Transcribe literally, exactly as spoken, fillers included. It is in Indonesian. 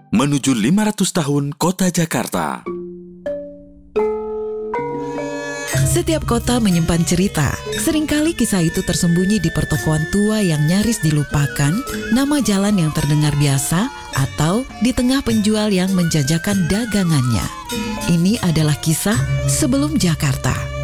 menuju lima ratus tahun Kota Jakarta. Setiap kota menyimpan cerita. Seringkali kisah itu tersembunyi di pertokoan tua yang nyaris dilupakan, nama jalan yang terdengar biasa, atau di tengah penjual yang menjajakan dagangannya. Ini adalah kisah sebelum Jakarta.